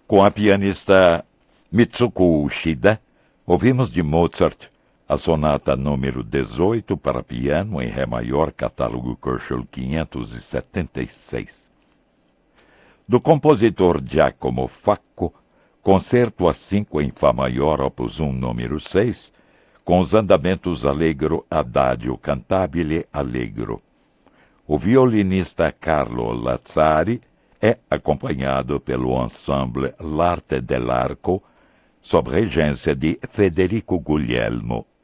Com a pianista Mitsuko Uchida, ouvimos de Mozart a sonata número 18 para piano em Ré maior, catálogo Köchel 576. Do compositor Giacomo Facco, Concerto a 5 em Fá maior, opus 1, número 6, com os andamentos Allegro, Adagio, Cantabile, Allegro. O violinista Carlo Lazzari é acompanhado pelo ensemble L'Arte dell'Arco, sob regência de Federico Guglielmo